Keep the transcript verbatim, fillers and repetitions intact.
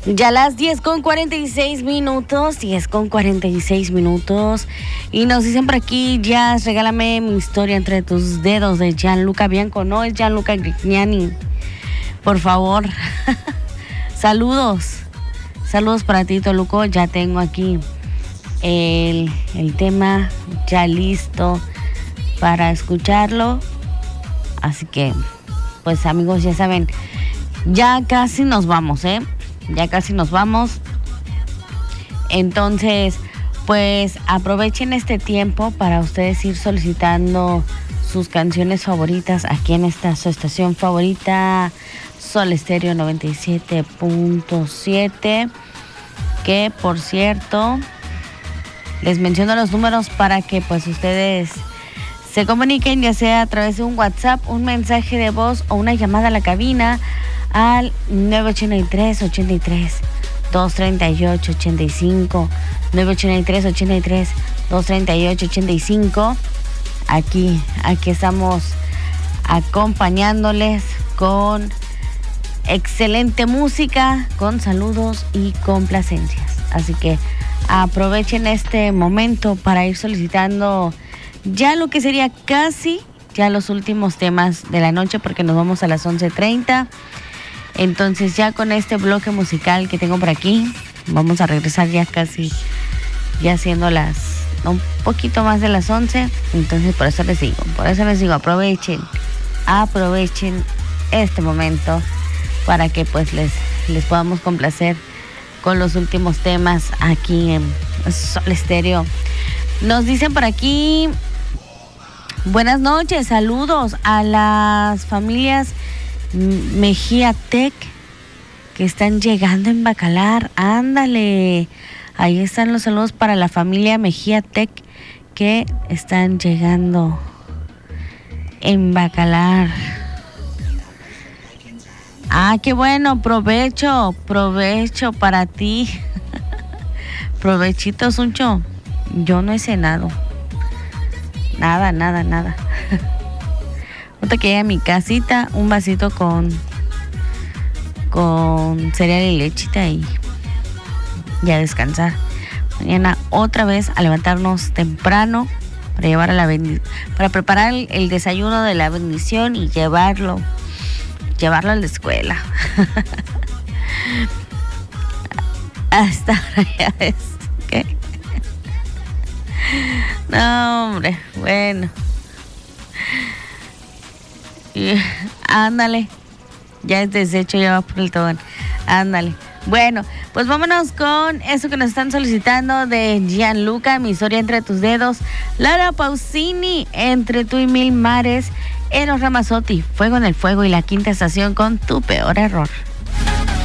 Ya las diez con cuarenta y seis minutos, diez con cuarenta y seis minutos. Y nos dicen por aquí, Jazz, regálame mi historia entre tus dedos de Gianluca Bianco. No, es Gianluca Grignani. Por favor. Saludos. Saludos para ti, Toluco. Ya tengo aquí el, el tema ya listo para escucharlo. Así que, pues amigos, ya saben, ya casi nos vamos, ¿eh? Ya casi nos vamos. Entonces, pues aprovechen este tiempo para ustedes ir solicitando sus canciones favoritas aquí en esta su estación favorita, Sol Estéreo noventa y siete punto siete. Que por cierto, les menciono los números para que pues ustedes se comuniquen, ya sea a través de un WhatsApp, un mensaje de voz o una llamada a la cabina al nueve ochenta y tres, ochenta y tres, doscientos treinta y ocho, ochenta y cinco, nueve ochenta y tres, ochenta y tres, doscientos treinta y ocho, ochenta y cinco. Aquí, aquí estamos acompañándoles con excelente música, con saludos y complacencias. Así que aprovechen este momento para ir solicitando ya lo que sería casi ya los últimos temas de la noche, porque nos vamos a las once treinta. Entonces ya con este bloque musical que tengo por aquí, vamos a regresar ya casi, ya siendo las, un poquito más de las once. Entonces por eso les digo, por eso les digo, aprovechen, aprovechen este momento para que pues les, les podamos complacer con los últimos temas aquí en Sol Estéreo. Nos dicen por aquí, buenas noches, saludos a las familias Mejía Tech que están llegando en Bacalar. Ándale, ahí están los saludos para la familia Mejía Tech que están llegando en Bacalar. Ah, qué bueno, provecho, provecho para ti. Provechito, Suncho. Yo no he cenado. Nada, nada, nada. Ahorita que llegue a mi casita, un vasito con con cereal y lechita y ya descansar. Mañana otra vez a levantarnos temprano para llevar a la bendi- para preparar el, el desayuno de la bendición y llevarlo, llevarlo a la escuela. Hasta ahora ya ves, ¿qué? No, hombre, bueno. Y, ándale, ya es desecho, ya va por el tobogán. Ándale. Bueno, pues vámonos con eso que nos están solicitando de Gianluca, mi historia entre tus dedos. Lara Pausini, entre tú y mil mares. Eros Ramazzotti, Fuego en el Fuego y La Quinta Estación con Tu Peor Error.